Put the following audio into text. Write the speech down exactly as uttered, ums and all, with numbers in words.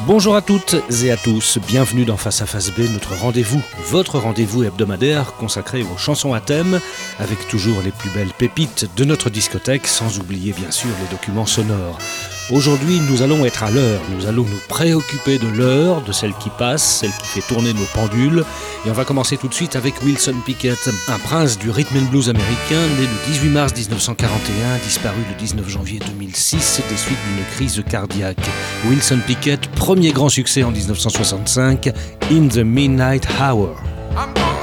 Bonjour à toutes et à tous, bienvenue dans Face à Face B, notre rendez-vous, votre rendez-vous hebdomadaire consacré aux chansons à thème, avec toujours les plus belles pépites de notre discothèque, sans oublier bien sûr les documents sonores. Aujourd'hui, nous allons être à l'heure, nous allons nous préoccuper de l'heure, de celle qui passe, celle qui fait tourner nos pendules, et on va commencer tout de suite avec Wilson Pickett, un prince du rhythm and blues américain, né le dix-huit mars dix-neuf cent quarante et un, disparu le dix-neuf janvier deux mille six des suites d'une crise cardiaque. Wilson Pickett, premier grand succès en dix-neuf cent soixante-cinq, In the Midnight Hour. I'm